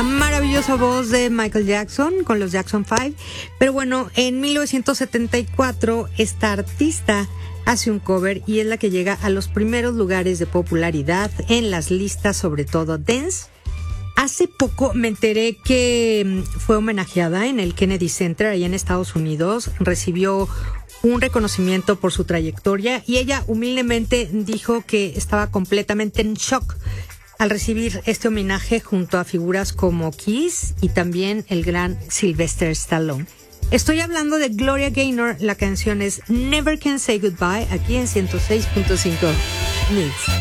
La maravillosa voz de Michael Jackson con los Jackson 5. Pero bueno, en 1974 esta artista hace un cover y es la que llega a los primeros lugares de popularidad en las listas, sobre todo dance. Hace poco me enteré que fue homenajeada en el Kennedy Center allá en Estados Unidos. Recibió un reconocimiento por su trayectoria y ella humildemente dijo que estaba completamente en shock al recibir este homenaje junto a figuras como Kiss y también el gran Sylvester Stallone. Estoy hablando de Gloria Gaynor. La canción es Never Can Say Goodbye, aquí en 106.5 Mix.